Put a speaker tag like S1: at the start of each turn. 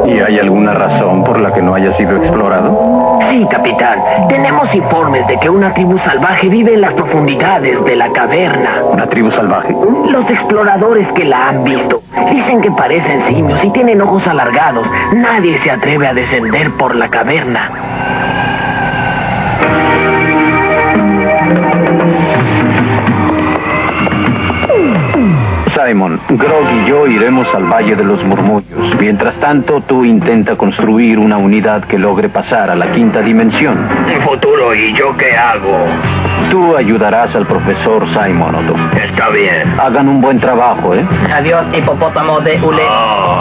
S1: ¿Y hay alguna razón por la que no haya sido explorado?
S2: Sí, capitán. Tenemos informes de que una tribu salvaje vive en las profundidades de la caverna.
S1: ¿Una tribu salvaje?
S2: Los exploradores que la han visto dicen que parecen simios y tienen ojos alargados. Nadie se atreve a descender por la caverna.
S1: Simon, Grog y yo iremos al Valle de los Murmullos. Mientras tanto, tú intenta construir una unidad que logre pasar a la quinta dimensión.
S2: Futuro, ¿y yo qué hago?
S1: Tú ayudarás al profesor Simon, Otto.
S2: Está bien.
S1: Hagan un buen trabajo, ¿eh?
S3: Adiós, hipopótamo de hule.